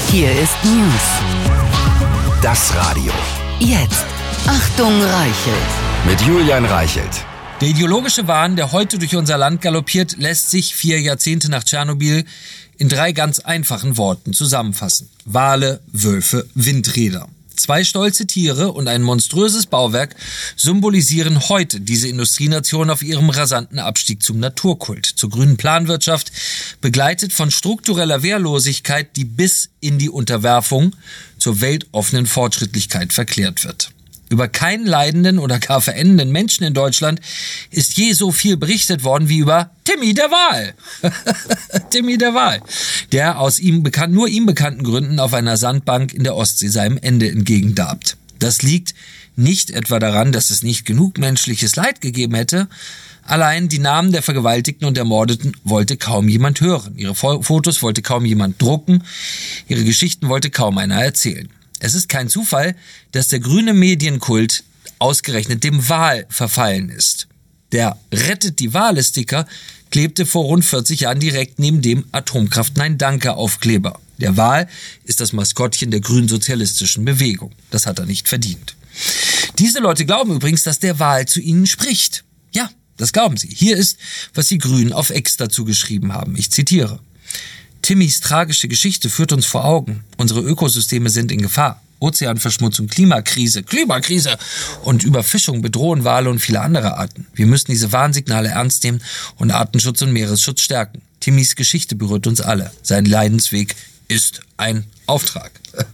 Hier ist News. Das Radio. Jetzt. Achtung, Reichelt. Mit Julian Reichelt. Der ideologische Wahn, der heute durch unser Land galoppiert, lässt sich 4 Jahrzehnte nach Tschernobyl in 3 ganz einfachen Worten zusammenfassen. Wale, Wölfe, Windräder. 2 stolze Tiere und ein monströses Bauwerk symbolisieren heute diese Industrienation auf ihrem rasanten Abstieg zum Naturkult, zur grünen Planwirtschaft, begleitet von struktureller Wehrlosigkeit, die bis in die Unterwerfung zur weltoffenen Fortschrittlichkeit verklärt wird. Über keinen leidenden oder gar verendenden Menschen in Deutschland ist je so viel berichtet worden wie über Timmy der Wal. Timmy der Wal, der aus nur ihm bekannten Gründen auf einer Sandbank in der Ostsee seinem Ende entgegendarbt. Das liegt nicht etwa daran, dass es nicht genug menschliches Leid gegeben hätte. Allein die Namen der Vergewaltigten und Ermordeten wollte kaum jemand hören. Ihre Fotos wollte kaum jemand drucken. Ihre Geschichten wollte kaum einer erzählen. Es ist kein Zufall, dass der grüne Medienkult ausgerechnet dem Wal verfallen ist. Der Rettet die Wale-Sticker klebte vor rund 40 Jahren direkt neben dem Atomkraft-Nein-Danke-Aufkleber. Der Wal ist das Maskottchen der grün-sozialistischen Bewegung. Das hat er nicht verdient. Diese Leute glauben übrigens, dass der Wal zu ihnen spricht. Ja, das glauben sie. Hier ist, was die Grünen auf X dazu geschrieben haben. Ich zitiere. Timmys tragische Geschichte führt uns vor Augen. Unsere Ökosysteme sind in Gefahr. Ozeanverschmutzung, Klimakrise und Überfischung bedrohen Wale und viele andere Arten. Wir müssen diese Warnsignale ernst nehmen und Artenschutz und Meeresschutz stärken. Timmys Geschichte berührt uns alle. Sein Leidensweg ist ein Auftrag.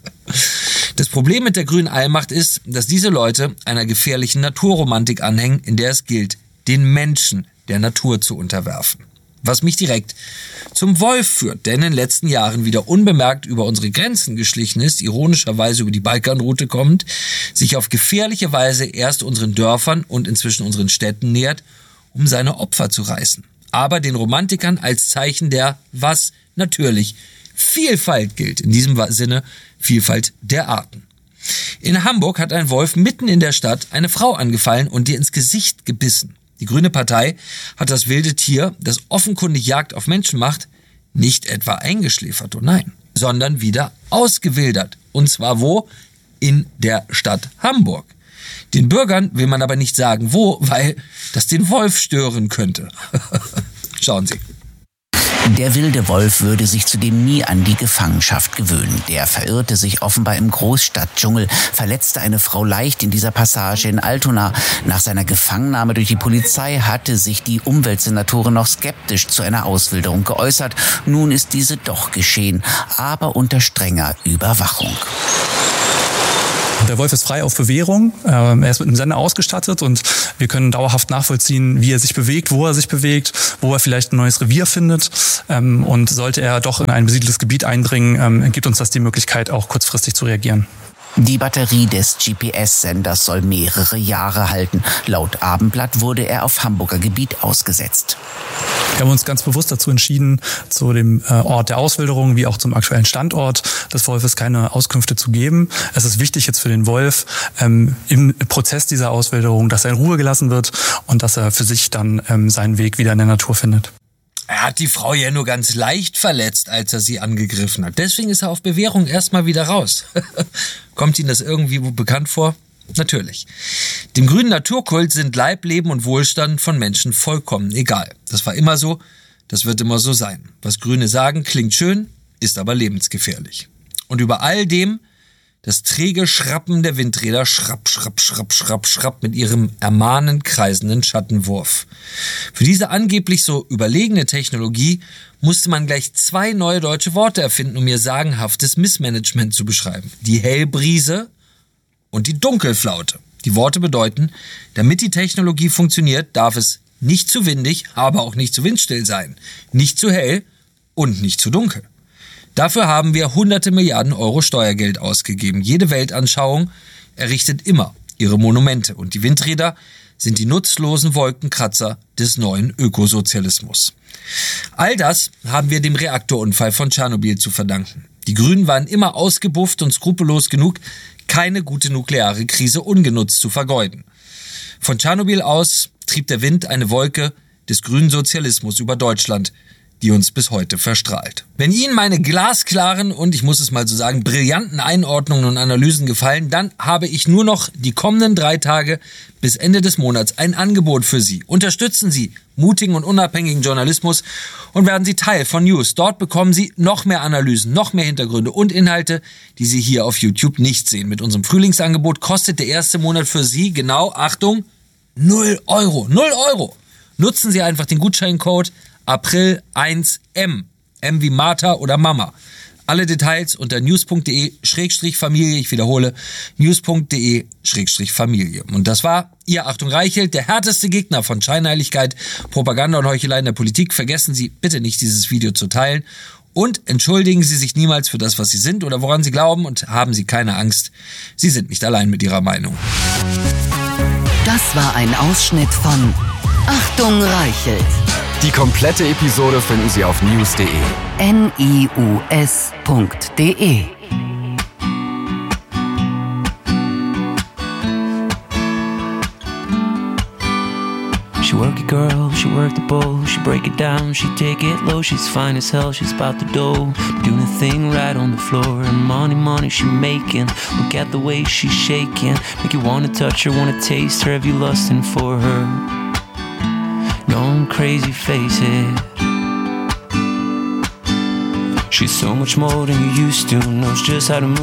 Das Problem mit der grünen Allmacht ist, dass diese Leute einer gefährlichen Naturromantik anhängen, in der es gilt, den Menschen der Natur zu unterwerfen. Was mich direkt zum Wolf führt, der in den letzten Jahren wieder unbemerkt über unsere Grenzen geschlichen ist, ironischerweise über die Balkanroute kommt, sich auf gefährliche Weise erst unseren Dörfern und inzwischen unseren Städten nähert, um seine Opfer zu reißen. Aber den Romantikern als Zeichen der, was natürlich, Vielfalt gilt. In diesem Sinne Vielfalt der Arten. In Hamburg hat ein Wolf mitten in der Stadt eine Frau angefallen und ihr ins Gesicht gebissen. Die Grüne Partei hat das wilde Tier, das offenkundig Jagd auf Menschen macht, nicht etwa eingeschläfert, oh nein, sondern wieder ausgewildert. Und zwar wo? In der Stadt Hamburg. Den Bürgern will man aber nicht sagen wo, weil das den Wolf stören könnte. Schauen Sie. Der wilde Wolf würde sich zudem nie an die Gefangenschaft gewöhnen. Der verirrte sich offenbar im Großstadtdschungel, verletzte eine Frau leicht in dieser Passage in Altona. Nach seiner Gefangennahme durch die Polizei hatte sich die Umweltsenatorin noch skeptisch zu einer Auswilderung geäußert. Nun ist diese doch geschehen, aber unter strenger Überwachung. Der Wolf ist frei auf Bewährung. Er ist mit einem Sender ausgestattet und wir können dauerhaft nachvollziehen, wie er sich bewegt, wo er sich bewegt, wo er vielleicht ein neues Revier findet. Und sollte er doch in ein besiedeltes Gebiet eindringen, gibt uns das die Möglichkeit, auch kurzfristig zu reagieren. Die Batterie des GPS-Senders soll mehrere Jahre halten. Laut Abendblatt wurde er auf Hamburger Gebiet ausgesetzt. Wir haben uns ganz bewusst dazu entschieden, zu dem Ort der Auswilderung wie auch zum aktuellen Standort des Wolfes keine Auskünfte zu geben. Es ist wichtig jetzt für den Wolf im Prozess dieser Auswilderung, dass er in Ruhe gelassen wird und dass er für sich dann seinen Weg wieder in der Natur findet. Er hat die Frau ja nur ganz leicht verletzt, als er sie angegriffen hat. Deswegen ist er auf Bewährung erstmal wieder raus. Kommt Ihnen das irgendwie bekannt vor? Natürlich. Dem grünen Naturkult sind Leib, Leben und Wohlstand von Menschen vollkommen egal. Das war immer so, das wird immer so sein. Was Grüne sagen, klingt schön, ist aber lebensgefährlich. Und über all dem das träge Schrappen der Windräder, schrapp, schrapp, schrapp, schrapp, schrapp mit ihrem ermahnend kreisenden Schattenwurf. Für diese angeblich so überlegene Technologie musste man gleich 2 neue deutsche Worte erfinden, um ihr sagenhaftes Missmanagement zu beschreiben. Die Hellbrise und die Dunkelflaute. Die Worte bedeuten, damit die Technologie funktioniert, darf es nicht zu windig, aber auch nicht zu windstill sein, nicht zu hell und nicht zu dunkel. Dafür haben wir hunderte Milliarden Euro Steuergeld ausgegeben. Jede Weltanschauung errichtet immer ihre Monumente und die Windräder sind die nutzlosen Wolkenkratzer des neuen Ökosozialismus. All das haben wir dem Reaktorunfall von Tschernobyl zu verdanken. Die Grünen waren immer ausgebufft und skrupellos genug, keine gute nukleare Krise ungenutzt zu vergeuden. Von Tschernobyl aus trieb der Wind eine Wolke des grünen Sozialismus über Deutschland, die uns bis heute verstrahlt. Wenn Ihnen meine glasklaren und, ich muss es mal so sagen, brillanten Einordnungen und Analysen gefallen, dann habe ich nur noch die kommenden 3 Tage bis Ende des Monats ein Angebot für Sie. Unterstützen Sie mutigen und unabhängigen Journalismus und werden Sie Teil von News. Dort bekommen Sie noch mehr Analysen, noch mehr Hintergründe und Inhalte, die Sie hier auf YouTube nicht sehen. Mit unserem Frühlingsangebot kostet der erste Monat für Sie genau, Achtung, 0 Euro. 0 Euro. Nutzen Sie einfach den Gutscheincode April1M. M wie Martha oder Mama. Alle Details unter news.de/Familie. Ich wiederhole, news.de/Familie. Und das war Ihr Achtung Reichelt, der härteste Gegner von Scheinheiligkeit, Propaganda und Heuchelei in der Politik. Vergessen Sie bitte nicht, dieses Video zu teilen. Und entschuldigen Sie sich niemals für das, was Sie sind oder woran Sie glauben. Und haben Sie keine Angst, Sie sind nicht allein mit Ihrer Meinung. Das war ein Ausschnitt von Achtung Reichelt. Die komplette Episode finden Sie auf news.de. NIUS.de. She work it, girl, she work the bowl. She break it down, she take it low. She's fine as hell, she's about the dough. Doing a thing right on the floor. And money she making. Look at the way she's shaking. Make you wanna touch her, wanna taste her. Have you lusting for her? Going crazy, face it. She's so much more than you used to. Knows just how to move.